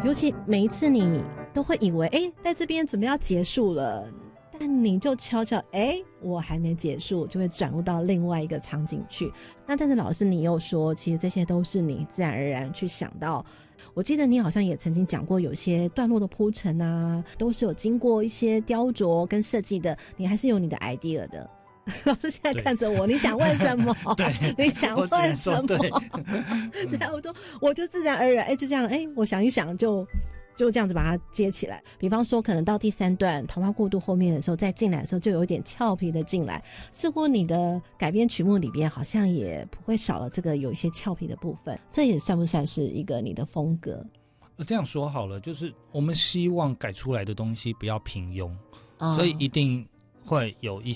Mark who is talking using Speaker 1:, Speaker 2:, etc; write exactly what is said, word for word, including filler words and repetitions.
Speaker 1: 尤其每一次你都会以为哎，在这边准备要结束了，但你就悄悄哎，我还没结束，就会转入到另外一个场景去。那但是老师你又说其实这些都是你自然而然去想到。我记得你好像也曾经讲过有些段落的铺陈啊，都是有经过一些雕琢跟设计的，你还是有你的 idea 的。老师现在看着我，你想问什么？
Speaker 2: 对，
Speaker 1: 你想问什么？
Speaker 2: 对，
Speaker 1: 对，我就我就自然而然，哎，就这样，哎，我想一想就就这样子把它接起来。比方说，可能到第三段桃花过渡后面的时候，再进来的时候，就有一点俏皮的进来。似乎你的改编曲目里边好像也不会少了这个有一些俏皮的部分，这也算不算是一个你的风格？
Speaker 2: 这样说好了，就是我们希望改出来的东西不要平庸，
Speaker 1: 哦、
Speaker 2: 所以一定会有一